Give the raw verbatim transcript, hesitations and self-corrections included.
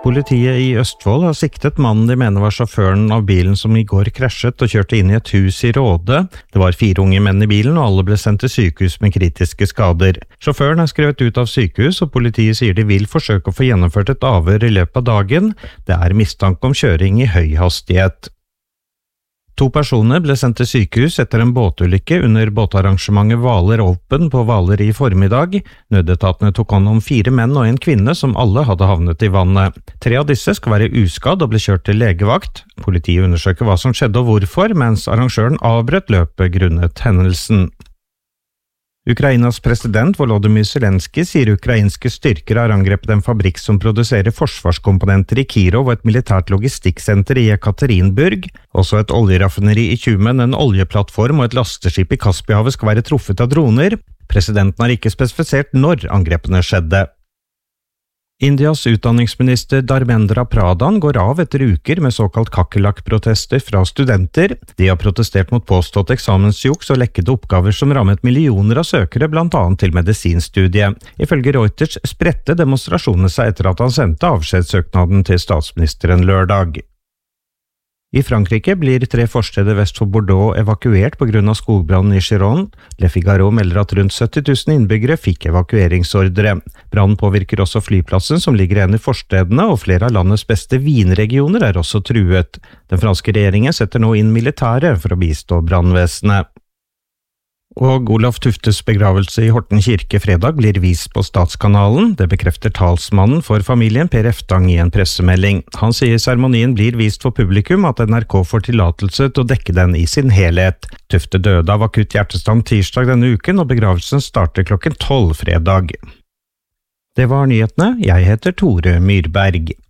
Politiet i Østfold har siktet mannen de mener var sjåføren av bilen som i går krasjet og kjørte inn i et hus i Råde. Det var fire unge menn i bilen, og alle ble sendt til sykehus med kritiske skader. Sjåføren er skrevet ut av sykehus, og politiet sier de vil forsøke å få gjennomført et avhør i løpet av dagen. Det er mistanke om kjøring i høy hastighet. To personer ble sendt til sykehus etter en båtulykke under båtarrangementet Hvaler Open på Hvaler i formiddag. Nødetatene tok hånd om fire menn og en kvinne som alle hadde havnet i vannet. Tre av disse skal være uskadd og ble kjørt til legevakt. Politiet undersøker hva som skjedde og hvorfor, mens arrangøren avbrøt løpet grunnet hendelsen. Ukrainas president Volodymyr Zelensky sier ukrainske styrker har angrepet en fabrikk som produserer forsvarskomponenter i Kirov og et militært logistikksenter i Ekaterinburg. Også et oljeraffineri i Tjumen, en oljeplattform og et lasteskip i Kaspihavet skal være truffet av droner. Presidenten har ikke spesifisert når angrepene skjedde. Indias utdanningsminister Dharmendra Pradhan går av etter uker med såkalt kakerlakk-protester fra studenter. De har protestert mot påstått eksamensjuks og lekkede oppgaver som rammet millioner av søkere, blant annet til medisinstudiet. Ifølge Reuters spredte demonstrasjonene seg etter at han sendte avskjedssøknaden til statsministeren lørdag. I Frankrike blir tre forsteder vest for Bordeaux evakuert på grunn av skogbrannen i Gironde. Le Figaro melder at rundt sytti tusen innbyggere fikk evakueringsordre. Brannen påvirker også flyplassen som ligger igjen i forstedene, og flere av landets beste vinregioner er også truet. Den franske regjeringen setter nå inn militære for å bistå brannvesenet. Og Olav Tuftes begravelse i Horten kirke fredag blir vist på Statskanalen. Det bekrefter talsmannen for familien Per Eftang i en pressemelding. Han sier seremonien blir vist for publikum, at N R K får tillatelse til å dekke den i sin helhet. Tufte døde av akutt hjertestans tirsdag denne uken, og begravelsen starter klokken tolv fredag. Det var nyhetene. Jeg heter Tore Myrberg.